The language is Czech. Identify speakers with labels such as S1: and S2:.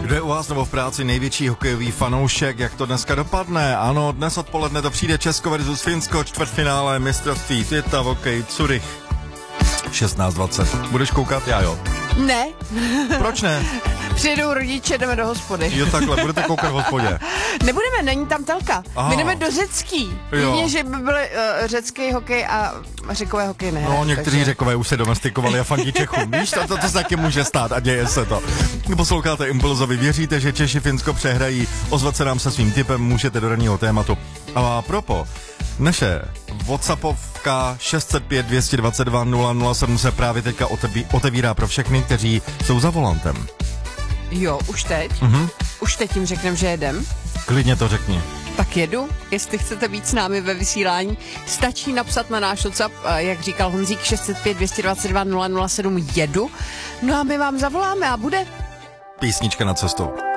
S1: Kdo je u vás nebo v práci největší hokejový fanoušek, jak to dneska dopadne? Ano, dnes odpoledne to přijde Česko versus Finsko, čtvrtfinále mistrovství světa v hokeji Curych. 16:20. Budeš koukat? Já jo.
S2: Ne.
S1: Proč ne?
S2: Přijedou rodiče, jdeme do hospody.
S1: Jo, takhle, budete koukat v hospodě.
S2: Nebudeme, není tam telka.
S1: Aha.
S2: My jdeme do řecký. Jedině, že by byly řecký hokej a řekové hokej ne.
S1: No, někteří řekové už se domestikovali a fandí Čechům. Víš, to se taky může stát a děje se to. Posloucháte Impulzovi, věříte, že Češi Finsko přehrají? Ozvat se nám se svým tipem, můžete do ranního tématu. A propo, naše WhatsAppovka 605 222 007 se právě teďka otevírá pro všechny, kteří jsou za volantem.
S2: Jo, už teď? Už teď jim řekneme, že jedem?
S1: Klidně to řekni.
S2: Tak jedu, jestli chcete být s námi ve vysílání, stačí napsat na náš WhatsApp, jak říkal Honzík, 605 222 007 jedu, no a my vám zavoláme a bude
S1: Písnička na cestu.